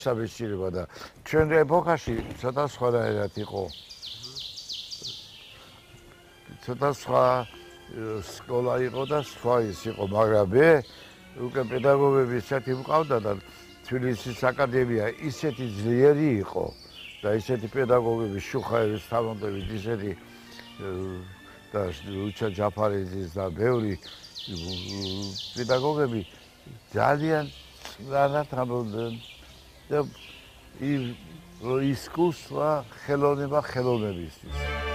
საბეჭდილება და ჩვენ ეპოქაში ცოტა სხვადასხვანაირად იყო. ცოტა სხვა სკოლა იყო და სხვა ის იყო, მაგრამ მე უკვე პედაგოგები ისეთი მყავდა და თბილისის აკადემია ისეთი ძლიერი იყო და ისეთი პედაგოგები შუხაევის თამონდებით ისეთი და უჩა ჯაფარიძის და ბევრი პედაგოგები ძალიან სწრაფად ამბობდნენ და искусство ხელოვნება ხელოვნებისთვის.